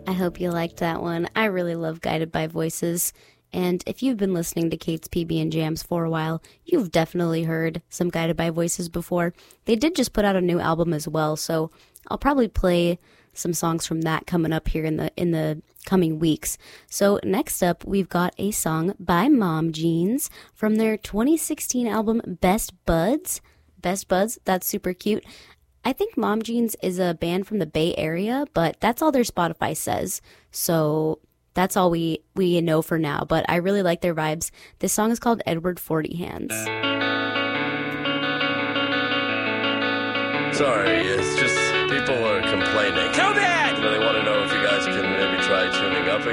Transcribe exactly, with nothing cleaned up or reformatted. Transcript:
I hope you liked that one. I really love Guided by Voices. And if you've been listening to Kate's P B and Jams for a while, you've definitely heard some Guided by Voices before. They did just put out a new album as well, so I'll probably play some songs from that coming up here in the in the coming weeks. So next up, we've got a song by Mom Jeans from their twenty sixteen album Best Buds. Best Buds, that's super cute. I think Mom Jeans is a band from the Bay Area, but that's all their Spotify says. So that's all we, we know for now, but I really like their vibes. This song is called Edward Forty Hands. Sorry, it's just people are complaining. Too bad! You know, they want to know if you guys can maybe try tuning up